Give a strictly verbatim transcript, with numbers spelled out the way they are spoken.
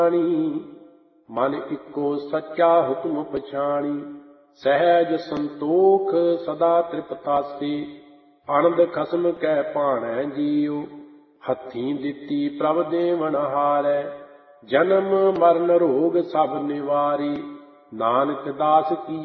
ਮਨ ਇੱਕੋ ਸੱਚਾ ਹੁਕਮ ਪਛਾਣੀ। ਸਹਿਜ ਸੰਤੋਖ ਸਦਾ ਤ੍ਰਿਪਤਾਸੀ, ਆਨੰਦ ਖਸਮ ਕੈ ਭਾਣੈ ਜੀਉ। ਹੱਥੀਂ ਦਿੱਤੀ ਪ੍ਰਭ ਦੇਵਨ ਹਾਰੈ, ਜਨਮ ਮਰਨ ਰੋਗ ਸਭ ਨਿਵਾਰੀ। ਨਾਨਕ ਦਾਸ ਕੀ